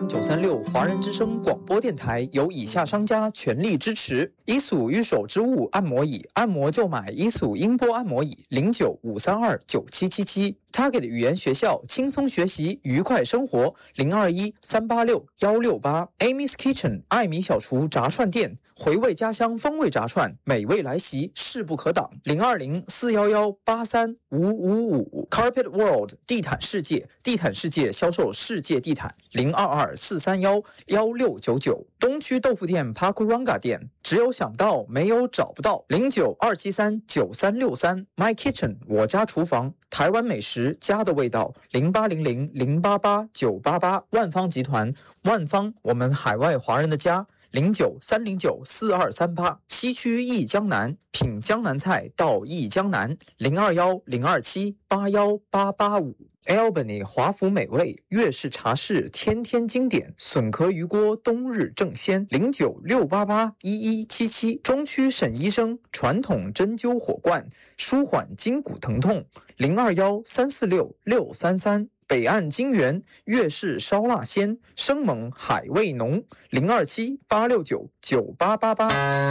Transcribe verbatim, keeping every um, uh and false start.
M 九三六华人之声广播电台由以下商家全力支持：伊索御手之物按摩椅，按摩就买伊索音波按摩椅，零九五三二九七七七。Target 语言学校，轻松学习，愉快生活，零二一三八六幺六八。Amy's Kitchen 艾米小厨炸串店，回味家乡风味炸串，美味来袭，势不可挡，零二零四幺幺八三五五五。Carpet World 地毯世界，地毯世界销售世界地毯，零二二四三幺幺六九九。东区豆腐店 Pakuranga 店，只有想到没有找不到，零九二七三九三六三。My Kitchen 我家厨房，台湾美食家的味道，零八零零零八八九八八。万方集团，万方我们海外华人的家，零九三零九四二三八。西区益江南，品江南菜到益江南，零二幺零二七八幺八八五。Albany 华府美味粤式茶室，天天经典，笋壳鱼锅冬日正鲜，零九六八八一一七七。中区沈医生传统针灸火罐，舒缓筋骨疼痛，零二幺三四六六三三。北岸金源粤式烧腊鲜，生猛海味浓，零二七八六九九八八八。